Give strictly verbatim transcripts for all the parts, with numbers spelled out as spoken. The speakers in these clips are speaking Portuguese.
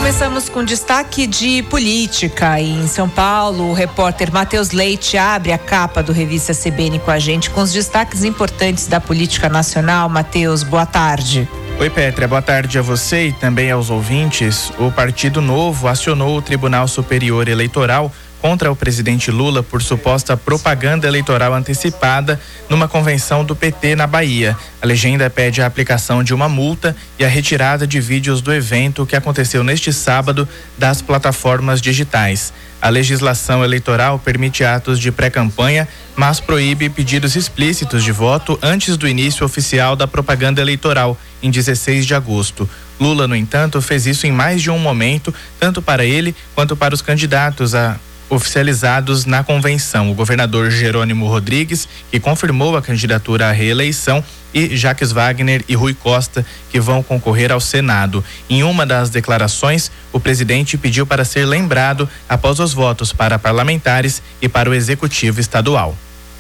Começamos com destaque de política. Em São Paulo, o repórter Matheus Leite abre a capa do Revista C B N com a gente, com os destaques importantes da política nacional. Matheus, boa tarde. Oi, Pétria, boa tarde a você e também aos ouvintes. O Partido Novo acionou o Tribunal Superior Eleitoral contra o presidente Lula por suposta propaganda eleitoral antecipada numa convenção do P T na Bahia. A legenda pede a aplicação de uma multa e a retirada de vídeos do evento que aconteceu neste sábado das plataformas digitais. A legislação eleitoral permite atos de pré-campanha, mas proíbe pedidos explícitos de voto antes do início oficial da propaganda eleitoral, em dezesseis de agosto. Lula, no entanto, fez isso em mais de um momento, tanto para ele quanto para os candidatos a oficializados na convenção. O governador Jerônimo Rodrigues, que confirmou a candidatura à reeleição, e Jacques Wagner e Rui Costa, que vão concorrer ao Senado. Em uma das declarações, o presidente pediu para ser lembrado após os votos para parlamentares e para o executivo estadual.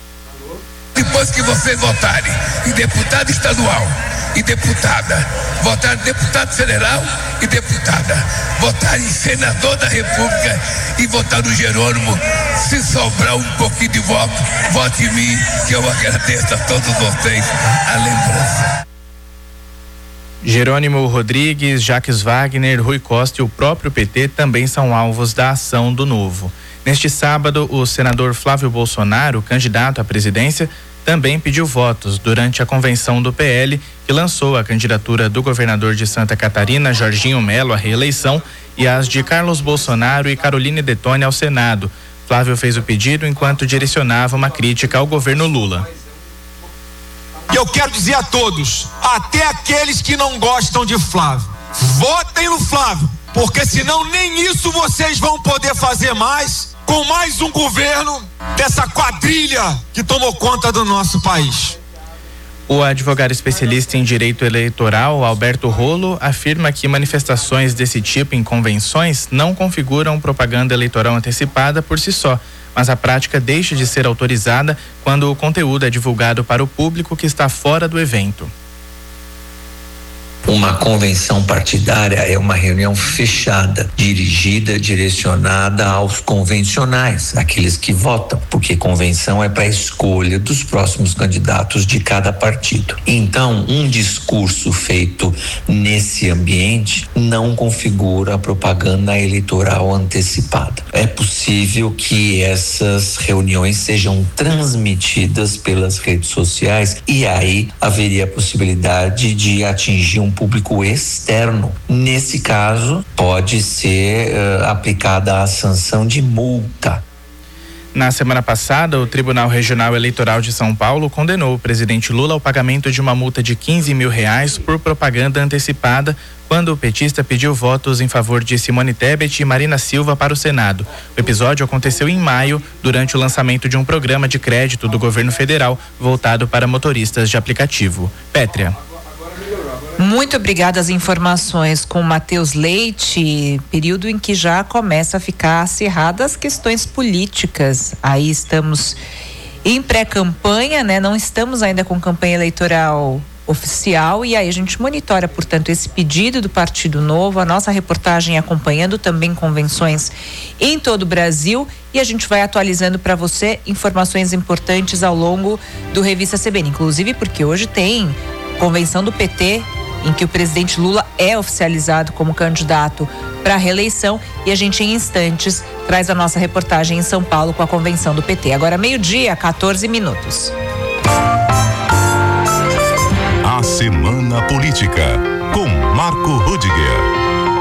Depois que vocês votarem em deputado estadual e deputada, votar em deputado federal e deputada, votar em senador da República e votar no Jerônimo, se sobrar um pouquinho de voto, vote em mim, que eu agradeço a todos vocês a lembrança. Jerônimo Rodrigues, Jacques Wagner, Rui Costa e o próprio P T também são alvos da ação do Novo. Neste sábado, o senador Flávio Bolsonaro, candidato à presidência, também pediu votos durante a convenção do P L, que lançou a candidatura do governador de Santa Catarina, Jorginho Melo, à reeleição, e as de Carlos Bolsonaro e Caroline Detone ao Senado. Flávio fez o pedido enquanto direcionava uma crítica ao governo Lula. E eu quero dizer a todos, até aqueles que não gostam de Flávio, votem no Flávio, porque senão nem isso vocês vão poder fazer mais com mais um governo dessa quadrilha que tomou conta do nosso país. O advogado especialista em direito eleitoral, Alberto Rolo, afirma que manifestações desse tipo em convenções não configuram propaganda eleitoral antecipada por si só, mas a prática deixa de ser autorizada quando o conteúdo é divulgado para o público que está fora do evento. Uma convenção partidária é uma reunião fechada, dirigida, direcionada aos convencionais, aqueles que votam, porque convenção é para a escolha dos próximos candidatos de cada partido. Então, um discurso feito nesse ambiente não configura a propaganda eleitoral antecipada. É possível que essas reuniões sejam transmitidas pelas redes sociais e aí haveria a possibilidade de atingir um público externo. Nesse caso, pode ser uh, aplicada a sanção de multa. Na semana passada, o Tribunal Regional Eleitoral de São Paulo condenou o presidente Lula ao pagamento de uma multa de quinze mil reais por propaganda antecipada, quando o petista pediu votos em favor de Simone Tebet e Marina Silva para o Senado. O episódio aconteceu em maio, durante o lançamento de um programa de crédito do governo federal voltado para motoristas de aplicativo. Pétria. Muito obrigada às informações com Matheus Leite, período em que já começa a ficar acirradas as questões políticas. Aí estamos em pré-campanha, né? Não estamos ainda com campanha eleitoral oficial e aí a gente monitora, portanto, esse pedido do Partido Novo, a nossa reportagem acompanhando também convenções em todo o Brasil e a gente vai atualizando para você informações importantes ao longo do Revista C B N, inclusive porque hoje tem convenção do P T em que o presidente Lula é oficializado como candidato para a reeleição e a gente em instantes traz a nossa reportagem em São Paulo com a convenção do P T. Agora meio-dia, quatorze minutos. A Semana Política, com Marco Rudiger.